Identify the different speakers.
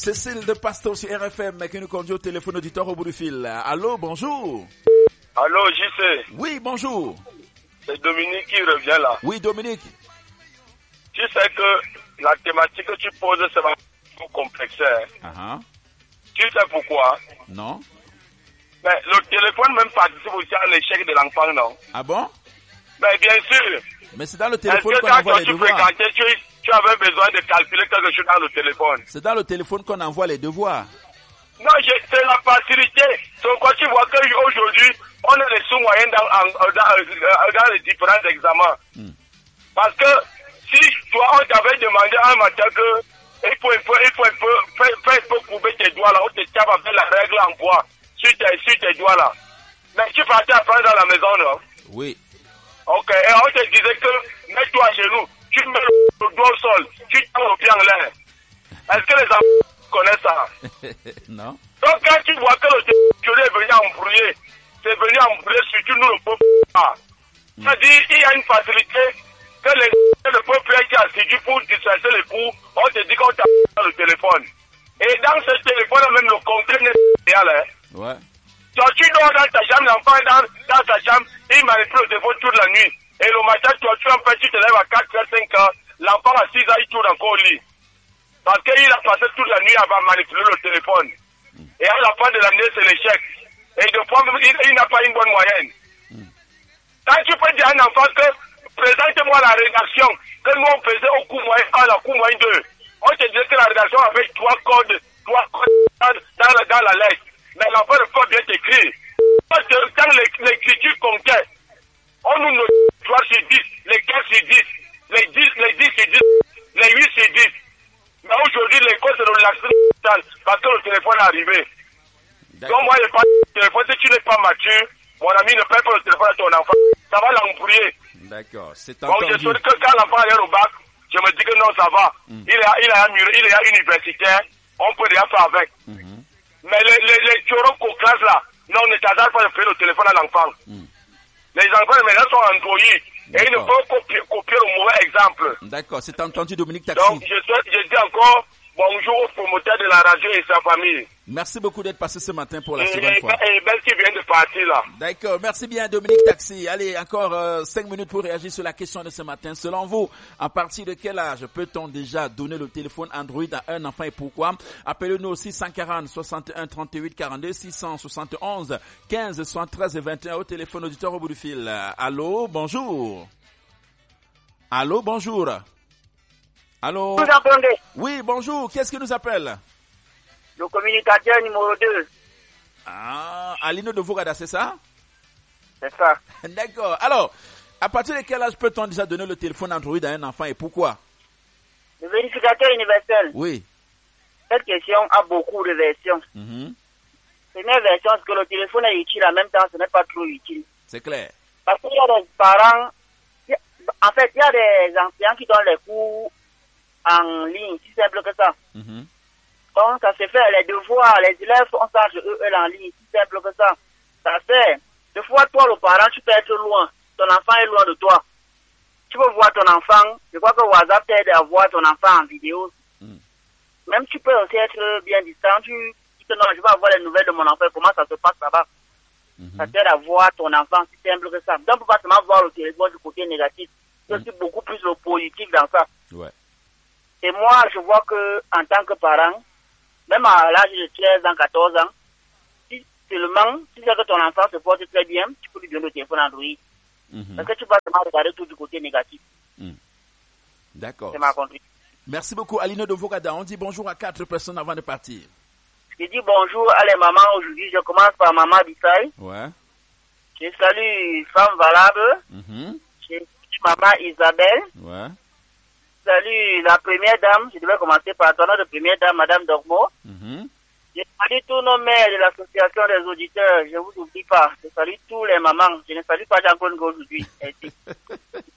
Speaker 1: Cécile de Pasteur sur RFM qui nous conduit au téléphone auditeur au bout du fil. Allô, bonjour.
Speaker 2: Allô, JC.
Speaker 1: Oui, bonjour.
Speaker 2: C'est Dominique qui revient là.
Speaker 1: Oui, Dominique.
Speaker 2: Tu sais que la thématique que tu poses, c'est vraiment complexe. Tu sais pourquoi?
Speaker 1: Non.
Speaker 2: Mais le téléphone même participe aussi à l'échec de l'enfant, non?
Speaker 1: Ah bon?
Speaker 2: Mais bien sûr.
Speaker 1: Mais c'est dans le téléphone qu'on
Speaker 2: envoie
Speaker 1: envoie les devoirs.
Speaker 2: Tu avais besoin de calculer quelque chose dans le téléphone.
Speaker 1: C'est dans le téléphone qu'on envoie les devoirs.
Speaker 2: Non, c'est la facilité. Donc quand tu vois qu'aujourd'hui, on a les sous-moyens dans les différents examens. Parce que si toi, on t'avait demandé un matin que il faut un peu couper tes doigts là, on te tape avec la règle en bois sur tes doigts là. Mais tu partais apprendre dans la maison, non?
Speaker 1: Oui.
Speaker 2: Ok, et on te disait que mets-toi à genoux, tu mets le doigt au sol, tu tends le pied en l'air. Est-ce que les enfants connaissent ça?
Speaker 1: Non.
Speaker 2: Donc quand tu vois que le téléphone est venu embrouiller, c'est venu embrouiller surtout nous le peuple. C'est-à-dire il y a une facilité que le peuple est assidu pour disperser les coups, on te dit qu'on t'a dans le téléphone. Et dans ce téléphone, même le contenu est réel.
Speaker 1: Ouais.
Speaker 2: Donc tu dors dans ta chambre, l'enfant est dans ta chambre, il manipule le téléphone toute la nuit. Et le matin, tu te lèves à 4 h 5 h, l'enfant à 6 h, il tourne encore au lit. Parce qu'il a passé toute la nuit à manipuler le téléphone. Et à la fin de l'année, c'est l'échec. Et de fois, il n'a pas une bonne moyenne. Quand tu peux dire à un enfant que présente-moi la rédaction que nous on faisait au cours moyen 1, la cours moyen 2. On te disait que la rédaction avait trois codes dans la lettre. Mais l'enfant ne peut bien t'écrire. Quand l'écriture comptait, on nous notait 3 sur 10, les 4 sur 10, les 10 sur 10, les 8 sur 10. Mais aujourd'hui, l'école se relaxe parce que le téléphone est arrivé. Donc moi, je parle du téléphone, si tu n'es pas mature, mon ami, ne paye pas le téléphone à ton enfant. Ça va l'embrouiller.
Speaker 1: D'accord, c'est
Speaker 2: entendu. Donc je sais que quand l'enfant est au bac, je me dis que non, ça va. Il est universitaire, on peut rien faire avec. Mais les théorèmes qu'on classe là, non, on ne t'adapte pas de faire le téléphone à l'enfant. Les enfants maintenant sont Android. Et ils ne peuvent copier le mauvais exemple.
Speaker 1: D'accord, c'est entendu Dominique Taxi.
Speaker 2: Donc je dis encore bonjour au promoteur de la radio et sa famille.
Speaker 1: Merci beaucoup d'être passé ce matin pour la seconde fois.
Speaker 2: Et Ben qui vient de partir là.
Speaker 1: D'accord, merci bien Dominique Taxi. Allez, encore 5 minutes pour réagir sur la question de ce matin. Selon vous, à partir de quel âge peut-on déjà donner le téléphone Android à un enfant et pourquoi? Appelez-nous au 640 61 38 42 671 15 73 et 21 au téléphone auditeur au bout du fil. Allô, bonjour. Allô, bonjour. Allô?
Speaker 3: Vous entendez?
Speaker 1: Oui, bonjour. Qui est-ce qui nous appelle?
Speaker 3: Le communicateur numéro 2.
Speaker 1: Ah, Alino de Vourada, c'est ça?
Speaker 3: C'est ça.
Speaker 1: D'accord. Alors, à partir de quel âge peut-on déjà donner le téléphone Android à un enfant et pourquoi?
Speaker 3: Le vérificateur universel.
Speaker 1: Oui.
Speaker 3: Cette question a beaucoup de versions. Première version, c'est que le téléphone est utile, en même temps, ce n'est pas trop utile.
Speaker 1: C'est clair.
Speaker 3: Parce qu'il y a des parents, en fait, il y a des enseignants qui donnent les cours en ligne, si simple que ça. Donc, ça se fait, les devoirs, les élèves font ça de eux en ligne, si simple que ça. Ça fait, des fois, toi, le parent, tu peux être loin. Ton enfant est loin de toi. Tu peux voir ton enfant. Je crois que WhatsApp t'aide à voir ton enfant en vidéo. Même tu peux aussi être bien distant. Tu dis que non, je vais avoir les nouvelles de mon enfant. Comment ça se passe là-bas? Ça t'aide à voir ton enfant, si simple que ça. Donc, on ne peut pas seulement voir le téléphone du côté négatif. Il y a aussi beaucoup plus le positif dans ça.
Speaker 1: Ouais.
Speaker 3: Et moi, je vois que, en tant que parent, même à l'âge de 13 ans, 14 ans, si seulement, si c'est que ton enfant se porte très bien, tu peux lui donner le téléphone Android. Parce que tu vas seulement regarder tout du côté négatif.
Speaker 1: D'accord.
Speaker 3: C'est ma contribution.
Speaker 1: Merci beaucoup, Alino de Vogada. On dit bonjour à 4 personnes avant de partir.
Speaker 3: Je dis bonjour à les mamans aujourd'hui. Je commence par Maman Bissaï.
Speaker 1: Ouais.
Speaker 3: Je salue Femme Valable. Je salue Maman Isabelle.
Speaker 1: Ouais.
Speaker 3: Salut la première dame, je devais commencer par ton nom de première dame, Madame Dormo. Je salue tous nos mères de l'association des auditeurs, je ne vous oublie pas. Je salue tous les mamans, je ne salue pas Jean-Claude aujourd'hui.